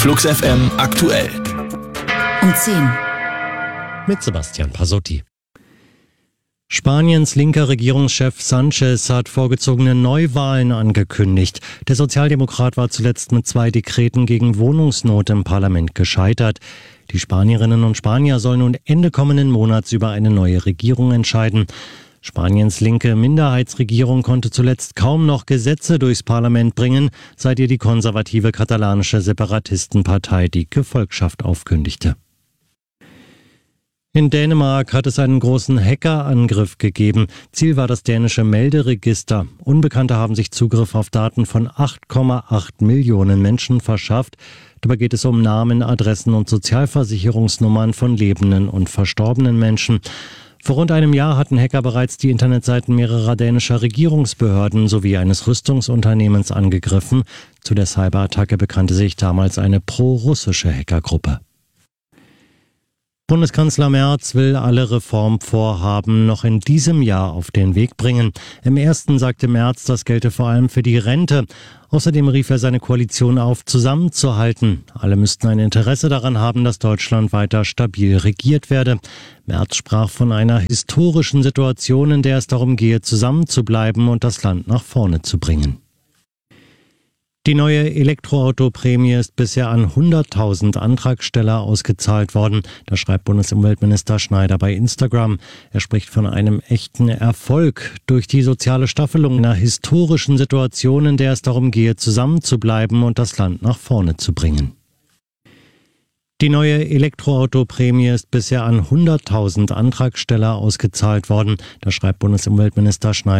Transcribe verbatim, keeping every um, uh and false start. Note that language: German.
Flux F M aktuell. Um zehn. Mit Sebastian Pasotti. Spaniens linker Regierungschef Sánchez hat vorgezogene Neuwahlen angekündigt. Der Sozialdemokrat war zuletzt mit zwei Dekreten gegen Wohnungsnot im Parlament gescheitert. Die Spanierinnen und Spanier sollen nun Ende kommenden Monats über eine neue Regierung entscheiden. Spaniens linke Minderheitsregierung konnte zuletzt kaum noch Gesetze durchs Parlament bringen, seit ihr die konservative katalanische Separatistenpartei die Gefolgschaft aufkündigte. In Dänemark hat es einen großen Hackerangriff gegeben. Ziel war das dänische Melderegister. Unbekannte haben sich Zugriff auf Daten von acht Komma acht Millionen Menschen verschafft. Dabei geht es um Namen, Adressen und Sozialversicherungsnummern von lebenden und verstorbenen Menschen. Vor rund einem Jahr hatten Hacker bereits die Internetseiten mehrerer dänischer Regierungsbehörden sowie eines Rüstungsunternehmens angegriffen. Zu der Cyberattacke bekannte sich damals eine pro-russische Hackergruppe. Bundeskanzler Merz will alle Reformvorhaben noch in diesem Jahr auf den Weg bringen. Im ersten sagte Merz, das gelte vor allem für die Rente. Außerdem rief er seine Koalition auf, zusammenzuhalten. Alle müssten ein Interesse daran haben, dass Deutschland weiter stabil regiert werde. Merz sprach von einer historischen Situation, in der es darum gehe, zusammenzubleiben und das Land nach vorne zu bringen. Die neue Elektroautoprämie ist bisher an hunderttausend Antragsteller ausgezahlt worden. Das schreibt Bundesumweltminister Schneider bei Instagram. Er spricht von einem echten Erfolg durch die soziale Staffelung einer historischen Situation, in der es darum gehe, zusammenzubleiben und das Land nach vorne zu bringen. Die neue Elektroautoprämie ist bisher an hunderttausend Antragsteller ausgezahlt worden. Das schreibt Bundesumweltminister Schneider.